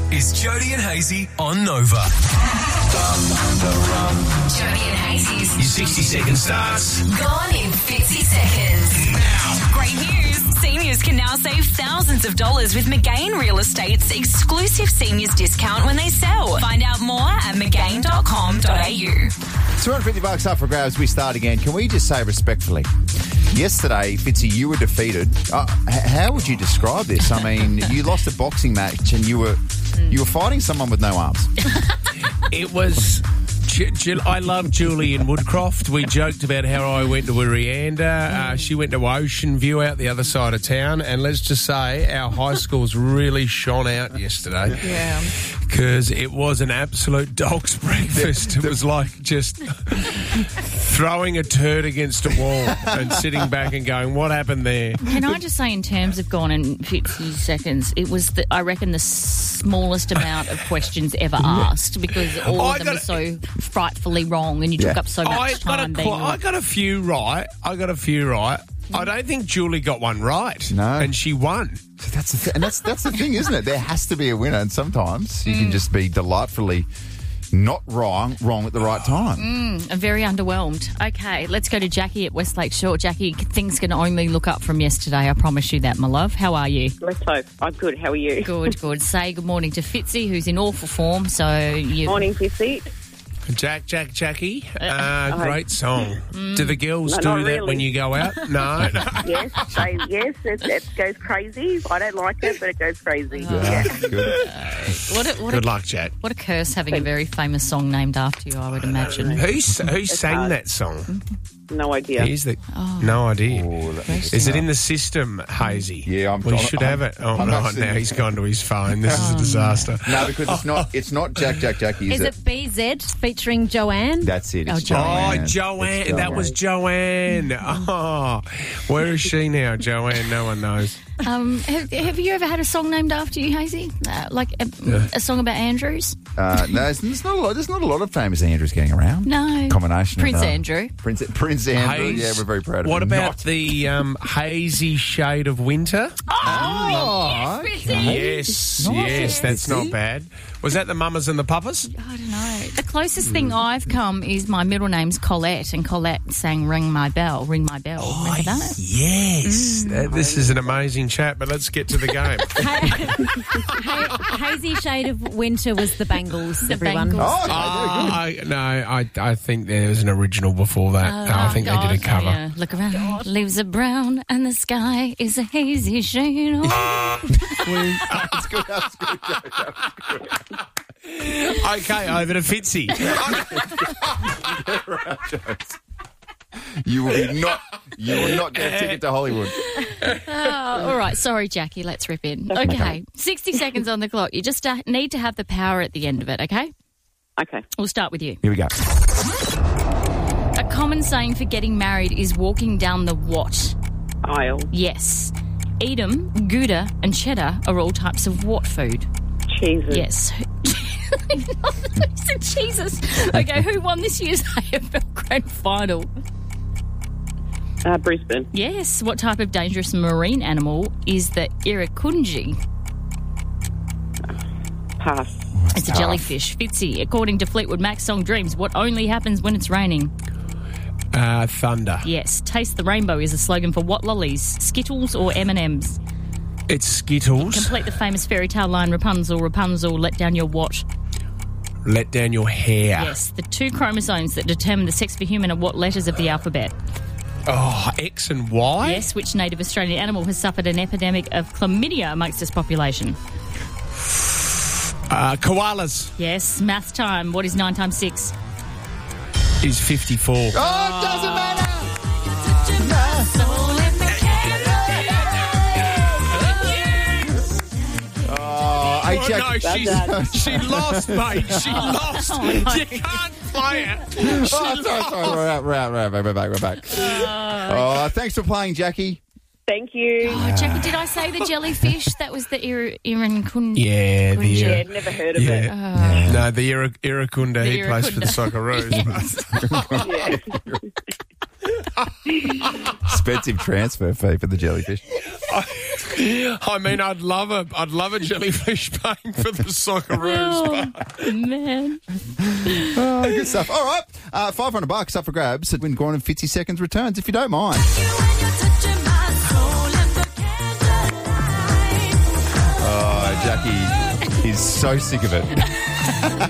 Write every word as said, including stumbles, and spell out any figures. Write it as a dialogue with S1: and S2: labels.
S1: is Jody and Hazy on Nova.
S2: Jody and Hazy's
S1: Your sixty second starts
S2: gone in fifty seconds.
S1: now.
S2: Great news. Seniors can now save thousands of dollars with McGain Real Estate's exclusive seniors discount when they sell. Find out more at mcgain dot com dot a u.
S3: two hundred fifty bucks up for grabs. We start again. Can we just say respectfully, yesterday, Fitzy, you were defeated. Uh, h- how would you describe this? I mean, you lost a boxing match and you were you were fighting someone with no arms.
S4: It was... Ju- Ju- I love Julian Woodcroft. We joked about how I went to Arianda. Uh, she went to Ocean View out the other side of town. And let's just say our high schools really shone out yesterday.
S5: Yeah.
S4: Because it was an absolute dog's breakfast. It was like just throwing a turd against a wall and sitting back and going, what happened there?
S5: Can I just say, in terms of gone in fifty seconds, it was, the, I reckon, the smallest amount of questions ever asked because all
S4: I
S5: of them
S4: got
S5: were so frightfully wrong and you took
S3: Yeah.
S5: up so much
S4: I got,
S5: time
S4: a,
S5: being
S4: qu- I got a few right. I got a few right. I don't think Julie got one right.
S3: No.
S4: And she won.
S3: So that's the th- and that's that's the thing, isn't it? There has to be a winner, and sometimes you can just be delightfully not wrong, wrong at the right time.
S5: I'm very underwhelmed. Okay, let's go to Jackie at Westlake Shore. Jackie, things can only look up from yesterday. I promise you that, my love. How are you?
S6: Let's hope. I'm good. How are you?
S5: Good, good. Say good morning to Fitzy, who's in awful form. So you.
S6: Morning, Fitzy.
S4: Jack, Jack, Jackie. Uh, great song. Do the girls
S6: No,
S4: do
S6: not
S4: that
S6: really.
S4: when you go out? No. no.
S6: Yes, they, yes, it, it goes crazy. I don't like it, but it goes crazy. Yeah.
S3: Good.
S5: What a, what
S4: Good
S5: a,
S4: luck, Jack.
S5: what a curse having a very famous song named after you, I would imagine.
S4: Who, s- who sang
S6: hard.
S4: that song?
S6: No idea.
S4: Here's the... No idea.
S3: Oh, let me
S4: Is it in the system, Hazy?
S3: Yeah, I'm-
S4: We
S3: I'm-
S4: should
S3: I'm-
S4: have it. Oh,
S3: I'm
S4: no,
S3: actually-
S4: now he's gone to his phone. This is a disaster.
S3: No, because it's not. It's not Jack, Jack, Jackie. Is,
S7: Is it B Z featuring Joanne?
S3: That's it. It's
S5: Oh,
S3: Joanne.
S4: Oh, Joanne.
S3: It's
S4: That was Joanne. Oh, where is she now, Joanne? No one knows.
S5: Um, have, have you ever had a song named after you, Hazy? Uh, like a, a song about Andrews?
S3: Uh, no, there's, there's not a lot. There's not a lot of famous Andrews getting around.
S5: No.
S3: Combination.
S5: Prince
S3: of, uh,
S5: Andrew.
S3: Prince Prince Andrew.
S4: Haze-
S3: Yeah, we're very proud of
S4: What
S3: him.
S4: about
S3: Not-
S4: the um, hazy shade of winter?
S3: Oh,
S4: Yes,
S3: Nice.
S4: yes, that's not
S3: See?
S4: bad. Was that the Mamas and the Papas?
S5: I don't know. The closest thing I've come is my middle name's Colette, and Colette sang Ring My Bell, Ring My Bell. Remember that?
S4: Yes. Uh, this is an amazing chat, but let's get to the game.
S7: Ha- Hazy Shade of Winter was the Bangles, everyone.
S5: Bangles.
S3: Oh,
S4: Oh,
S3: yeah, good.
S4: I, no, I, I think there was an original before that. I think they did a
S5: God,
S4: cover.
S5: yeah. Look around. Leaves are brown and the sky is a hazy shade. of-
S3: That's good. That's good. That's good.
S4: Okay, over to Fitzy.
S3: You will be not. You will not get a ticket to Hollywood.
S5: Oh, all right. Sorry, Jackie. Let's rip in. Okay. sixty seconds on the clock. You just uh, need to have the power at the end of it, okay?
S6: Okay.
S5: We'll start with you.
S3: Here we go.
S5: A common saying for getting married is walking down the what?
S6: Aisle.
S5: Yes. Edam, Gouda and cheddar are all types of what food?
S6: Cheeses.
S5: Yes. I said Jesus. Okay, who won this year's A F L Grand Final?
S6: Uh, Brisbane.
S5: Yes. What type of dangerous marine animal is the irukandji?
S6: Pass.
S5: It's a jellyfish. Fitzy. According to Fleetwood Mac's song Dreams, what only happens when it's raining?
S4: Uh, thunder.
S5: Yes. Taste the rainbow is a slogan for what lollies? Skittles or M and M's?
S4: It's Skittles.
S5: Complete the famous fairy tale line, Rapunzel, Rapunzel, let down your what?
S4: Let down your hair.
S5: Yes. The two chromosomes that determine the sex for human are what letters of the alphabet?
S4: Oh, X and Y?
S5: Yes. Which native Australian animal has suffered an epidemic of chlamydia amongst its population?
S4: Uh, koalas
S5: Yes. Math time. What is nine times six?
S4: is fifty-four.
S3: Oh, it doesn't matter. Oh, hey,
S4: Oh,
S3: Jack.
S4: no, she's, she lost, mate. She lost. You can't play it.
S3: Oh, sorry, sorry. We're out, we're out, we're out. We're back, we're back. Oh, thanks for playing, Jackie.
S6: Thank you.
S5: Oh, Jackie, did I say the jellyfish? That was the ir- irukandji.
S4: Yeah, the
S6: Yeah,
S4: uh,
S6: never heard of
S4: yeah.
S6: it.
S4: Yeah. No, the Ira- Irukunda,
S5: The
S4: he plays for the
S5: Irukunda.
S4: Socceroos.
S6: Yeah.
S3: Expensive transfer fee for the jellyfish.
S4: I mean, I'd love a, I'd love a jellyfish paying for the Socceroos.
S5: Oh, man.
S3: Oh, good stuff. All right, uh, five hundred bucks up for grabs when Gordon and Fitzy seconds returns, if you don't mind. Oh, Jackie is so sick of it.